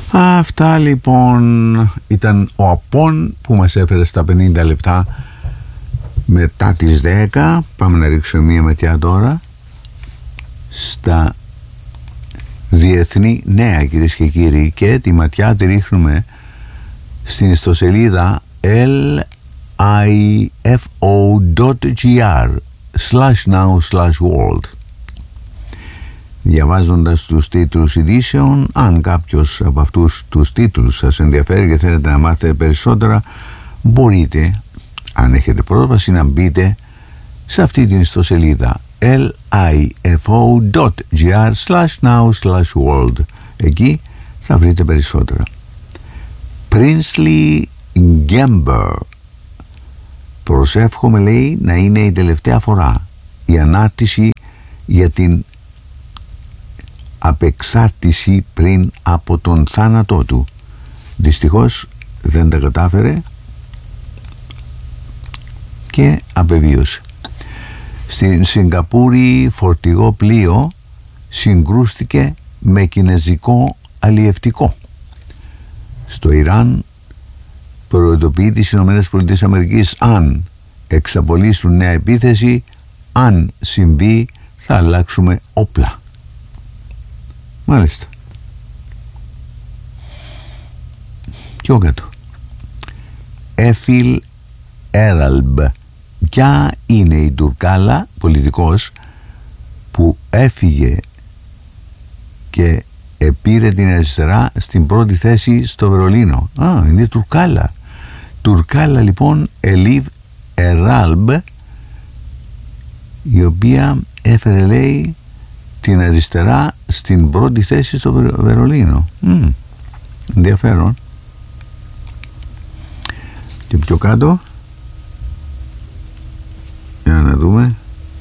Αυτά λοιπόν ήταν ο Απών που μας έφερε στα 50 λεπτά μετά τις 10. Πάμε να ρίξουμε μία ματιά τώρα στα διεθνή νέα, κυρίες και κύριοι, και τη ματιά τη ρίχνουμε στην ιστοσελίδα lifo.gr/now/world. Διαβάζοντας τους τίτλους ειδήσεων, αν κάποιος από αυτούς τους τίτλους σας ενδιαφέρει και θέλετε να μάθετε περισσότερα, μπορείτε, αν έχετε πρόσβαση, να μπείτε σε αυτή την ιστοσελίδα lifo.gr/now/world. Εκεί θα βρείτε περισσότερα. Princely Gamber. Προσεύχομαι, λέει, να είναι η τελευταία φορά η ανάρτηση για την απεξάρτηση πριν από τον θάνατό του. Δυστυχώς δεν τα κατάφερε και απεβίωσε. Στην Σιγκαπούρη φορτηγό πλοίο συγκρούστηκε με κινεζικό αλλιευτικό. Στο Ιράν προειδοποιεί τις ΗΠΑ αν εξαπολύσουν νέα επίθεση, αν συμβεί θα αλλάξουμε όπλα. Μάλιστα. Πιο κάτω. Έφιλ Έραλμπ. Ποια είναι η Τουρκάλα, πολιτικός, που έφυγε και επήρε την αριστερά στην πρώτη θέση στο Βερολίνο? Είναι η Τουρκάλα. Τουρκάλα λοιπόν, Ελίβ Εράλμπ, η οποία έφερε, λέει, την αριστερά στην πρώτη θέση στο Βερολίνο. Ενδιαφέρον. Και πιο κάτω, για να δούμε,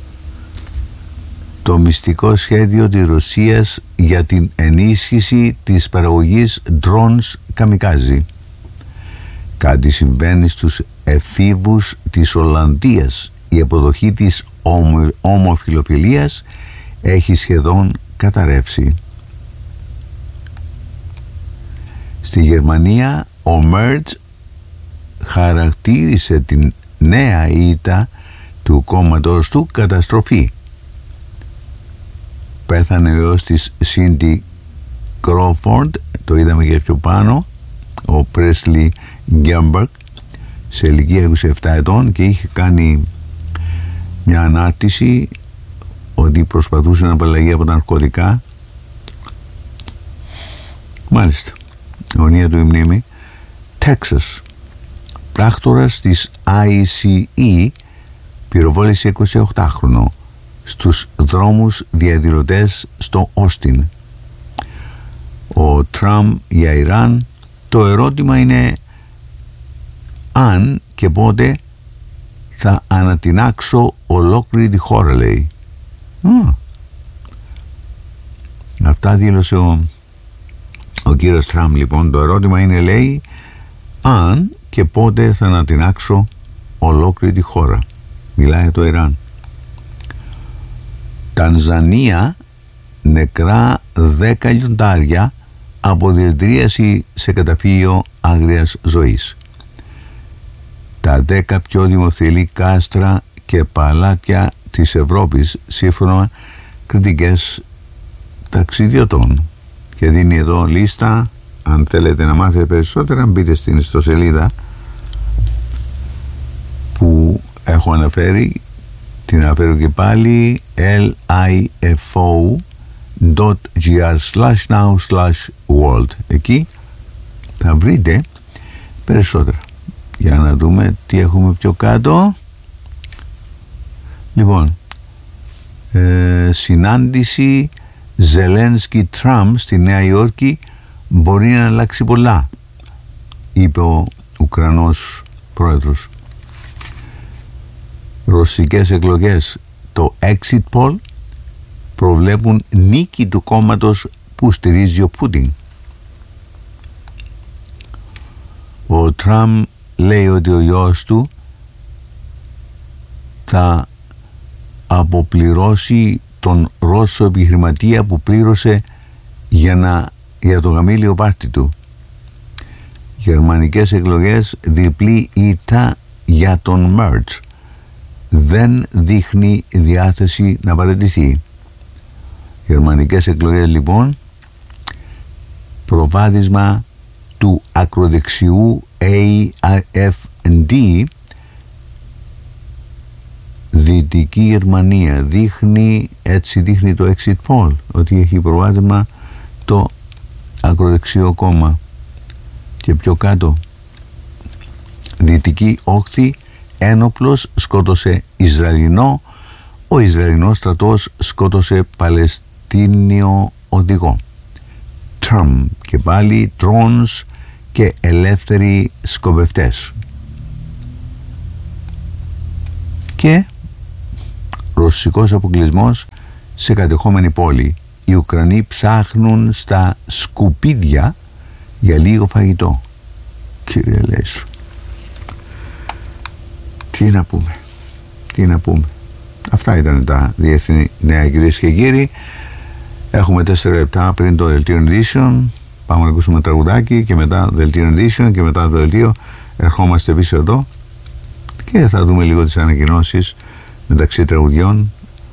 το μυστικό σχέδιο της Ρωσίας για την ενίσχυση της παραγωγής drones καμικάζι. Κάτι συμβαίνει στους εφήβους της Ολλανδίας. Η αποδοχή της ομοφιλοφιλίας έχει σχεδόν καταρρεύσει. Στη Γερμανία ο Μέρτς χαρακτήρισε την νέα ήττα του κόμματος του καταστροφή. Πέθανε ο γιος της Σίντι Κρόφορντ, το είδαμε και πιο πάνω, ο Πρέσλι Γκέμπερκ, σε ηλικία 27 ετών, και είχε κάνει μια ανάρτηση ότι προσπαθούσε να απαλλαγεί από τα ναρκωτικά. Μάλιστα. Αιωνία του η μνήμη. Τέξας. Πράκτορας της ICE πυροβόλησε 28χρονο στους δρόμους διαδηλωτές στο Όστιν. Ο Τραμπ για Ιράν. Το ερώτημα είναι αν και πότε θα ανατινάξω ολόκληρη τη χώρα, λέει. Αυτά δήλωσε ο κύριος Τραμπ. Λοιπόν, το ερώτημα είναι, λέει, αν και πότε θα ανατινάξω ολόκληρη τη χώρα. Μιλάει για το Ιράν. Τανζανία, νεκρά 10 λιοντάρια από δηλητηρίαση σε καταφύγιο άγριας ζωής. Τα 10 πιο δημοφιλή κάστρα και παλάτια της Ευρώπης, σύμφωνα κριτικές ταξιδιωτών. Και δίνει εδώ λίστα. Αν θέλετε να μάθετε περισσότερα, μπείτε στην ιστοσελίδα που έχω αναφέρει. Την αναφέρω και πάλι, lifo.gr/now/world. Εκεί θα βρείτε περισσότερα. Για να δούμε τι έχουμε πιο κάτω. Λοιπόν, συνάντηση Ζελένσκι-Τραμπ στη Νέα Υόρκη μπορεί να αλλάξει πολλά, είπε ο Ουκρανός πρόεδρος. Ρωσικές εκλογές, το exit poll προβλέπουν νίκη του κόμματος που στηρίζει ο Πούτιν. Ο Τραμπ λέει ότι ο γιος του θα αποπληρώσει τον Ρώσο επιχειρηματία που πλήρωσε για το γαμήλιο πάρτι του. Γερμανικές εκλογές, διπλή ήττα για τον Merz. Δεν δείχνει διάθεση να παραιτηθεί. Γερμανικές εκλογές λοιπόν, προβάδισμα του ακροδεξιού AfD. Δυτική Γερμανία δείχνει το exit poll, ότι έχει προβάδισμα το ακροδεξιό κόμμα. Και πιο κάτω, Δυτική Όχθη, ένοπλος σκότωσε Ισραηλινό, ο Ισραηλινός στρατός σκότωσε Παλαιστίνιο οδηγό. Trump και πάλι drones και ελεύθεροι σκοπευτές. Και ρωσικός αποκλεισμός σε κατεχόμενη πόλη. Οι Ουκρανοί ψάχνουν στα σκουπίδια για λίγο φαγητό. Κύριε Λέσου, τι να πούμε. Αυτά ήταν τα διεθνή νέα, κυρίες και κύριοι. Έχουμε 4 λεπτά πριν το δελτίο Edition. Πάμε να ακούσουμε τραγουδάκι και μετά δελτίο Edition και μετά το δελτίο ερχόμαστε πίσω εδώ και θα δούμε λίγο τις ανακοινώσεις μεταξύ τραγουδιών.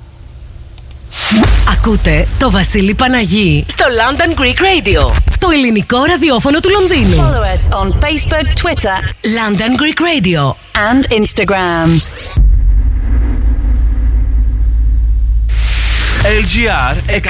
Ακούτε το Βασίλη Παναγί στο London Greek Radio, το ελληνικό ραδιόφωνο του Λονδίνου. Follow us on Facebook, Twitter, London Greek Radio and Instagram. LGR